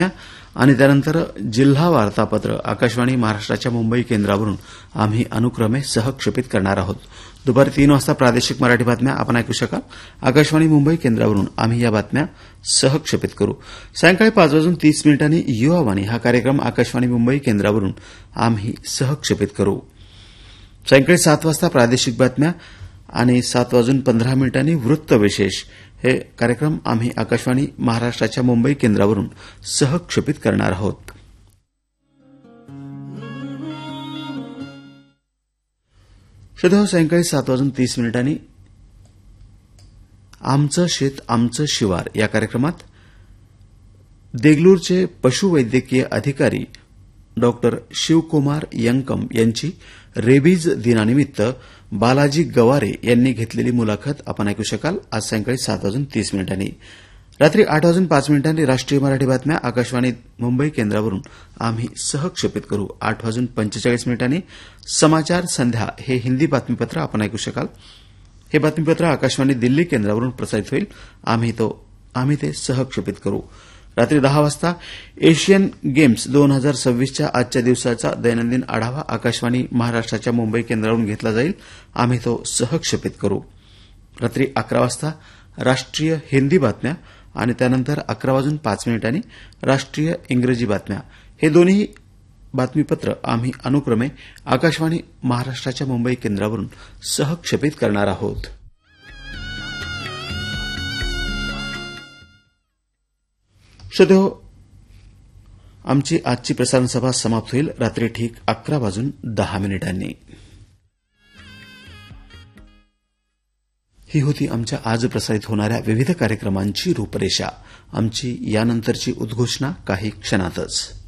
आणि त्यानंतर जिल्हा वार्तापत्र आकाशवाणी महाराष्ट्राच्या मुंबई केंद्रावरून आम्ही अनुक्रमे सहक्षेपित करणार आहोत. दुपारी 3 वाजता प्रादेशिक मराठी बातम्या आपण ऐकू शकाल. आकाशवाणी मुंबई केंद्रावरून आम्ही या बातम्या सहक्षेपित करू. सायंकाळी 5:30 युवावाणी हा कार्यक्रम आकाशवाणी मुंबई केंद्रावरून आम्ही सहक्षेपित करू. सायंकाळी 7 वाजता प्रादेशिक बातम्या आणि 7:15 वृत्तविशेष हे कार्यक्रम आम्ही आकाशवाणी महाराष्ट्राच्या मुंबई केंद्रावरून सहक्षेपित करणार आहोत. श्रोत्यांनो, सायंकाळी 7:30 आमचं शेत आमचं शिवार या कार्यक्रमात देगलूरचे पशुवैद्यकीय अधिकारी डॉक्टर शिवकुमार यंकम यांची रेबीज दिनानिमित्त बालाजी गवारे यांनी घेतलेली मुलाखत आपण ऐकू शकाल. आज सायंकाळी 7:30 रात्री 8:05 राष्ट्रीय मराठी बातम्या आकाशवाणी मुंबई केंद्रावरून आम्ही सहक्षेपित करू. 8:45 समाचार संध्या हे हिंदी बातमीपत्र आपण ऐकू शकाल. हे बातमीपत्र आकाशवाणी दिल्ली केंद्रावरून प्रसारित होईल. आम्ही ते सहक्षेपित करू. रात्री 10 वाजता एशियन गेम्स 2026च्या आजच्या दिवसाचा दैनंदिन आढावा आकाशवाणी महाराष्ट्राच्या मुंबई केंद्रावरून घेतला जाईल. आम्ही तो सहक्षेपित करू. रात्री 11 वाजता राष्ट्रीय हिंदी बातम्या आणि त्यानंतर 11:05 राष्ट्रीय इंग्रजी बातम्या हे दोन्ही बातमीपत्र आम्ही अनुक्रमे आकाशवाणी महाराष्ट्राच्या मुंबई केंद्रावरून सहक्षेपित करणार आहोत. श्रोत्यांनो, आमची आजची प्रसारण सभा समाप्त होईल रात्री ठीक 11:10. ही होती आमच्या आज प्रसारित होणाऱ्या विविध कार्यक्रमांची रूपरेषा. आमची यानंतरची उद्घोषणा काही क्षणातच.